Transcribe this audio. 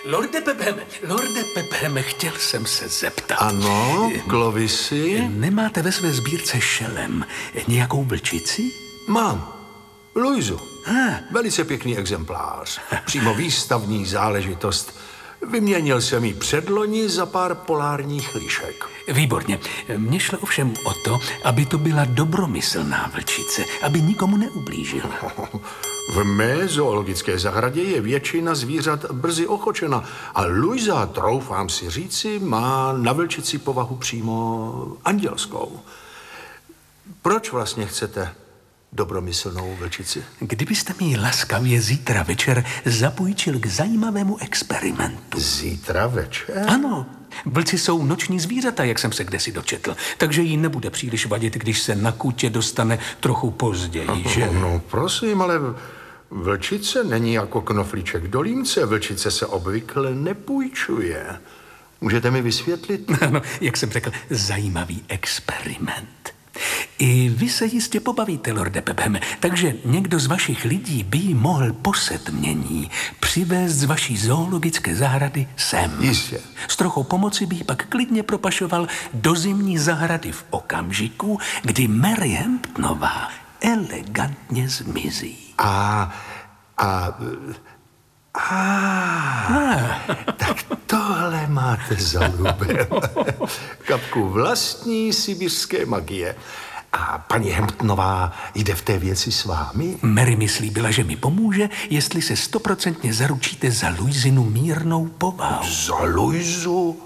Lorde Pepham, chtěl jsem se zeptat. Ano, Clovisy? Nemáte ve své sbírce šelem nějakou vlčici? Mám. Luizu. Velice pěkný exemplář. Přímo výstavní záležitost. Vyměnil jsem ji předloni za pár polárních lišek. Výborně. Mně šlo ovšem o to, aby to byla dobromyslná vlčice, aby nikomu neublížila. V mé zoologické zahradě je většina zvířat brzy ochočena a Luisa, troufám si říci, má na vlčici povahu přímo andělskou. Proč vlastně chcete dobromyslnou vlčici? Kdybyste mi ji laskavě zítra večer zapůjčil k zajímavému experimentu. Zítra večer? Ano. Vlci jsou noční zvířata, jak jsem se kdesi dočetl, takže jí nebude příliš vadit, když se na kůtě dostane trochu později, že? No prosím, ale vlčice není jako knoflíček do límce. Vlčice se obvykle nepůjčuje. Můžete mi vysvětlit? Ano, jak jsem řekl, zajímavý experiment. I vy se jistě pobavíte, Lorde Pephame, takže někdo z vašich lidí by ji mohl po setmění přivést z vaší zoologické zahrady sem. Jistě. S trochou pomoci by ji pak klidně propašoval do zimní zahrady v okamžiku, kdy Mary Hamptonová elegantně zmizí. Tak tohle máte za lubem. Kapku vlastní sibirské magie. A paní Hamptonová jde v té věci s vámi? Mary mi slíbila, že mi pomůže, jestli se 100% zaručíte za Luisinu mírnou povahu. Za Luizu?